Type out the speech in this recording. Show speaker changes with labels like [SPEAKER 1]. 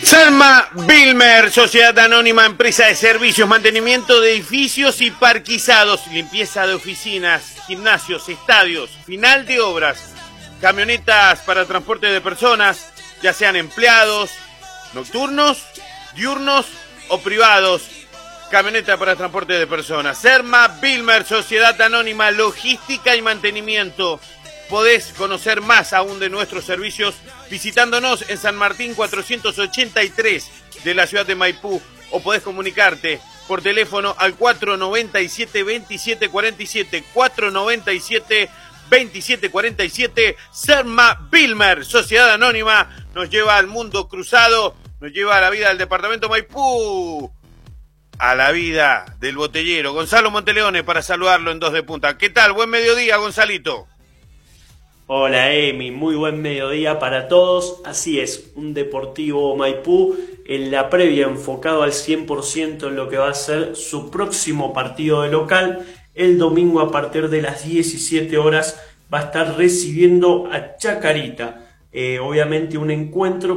[SPEAKER 1] Selma Bilmer, Sociedad Anónima, empresa de servicios, mantenimiento de edificios y parquizados, limpieza de oficinas, gimnasios, estadios, final de obras, camionetas para transporte de personas, ya sean empleados, nocturnos, diurnos o privados, camioneta para transporte de personas. Selma Bilmer, Sociedad Anónima, logística y mantenimiento. Podés conocer más aún de nuestros servicios visitándonos en San Martín 483 de la ciudad de Maipú, o podés comunicarte por teléfono al 497-2747, 497-2747. Selma Bilmer, Sociedad Anónima, nos lleva al mundo cruzado, nos lleva a la vida del departamento Maipú, a la vida del botellero. Gonzalo Monteleone para saludarlo en Dos de Punta. ¿Qué tal? Buen mediodía, Gonzalito.
[SPEAKER 2] Hola Emi, muy buen mediodía para todos. Así es, un Deportivo Maipú en la previa enfocado al 100% en lo que va a ser su próximo partido de local. El domingo a partir de las 17 horas va a estar recibiendo a Chacarita. Obviamente un encuentro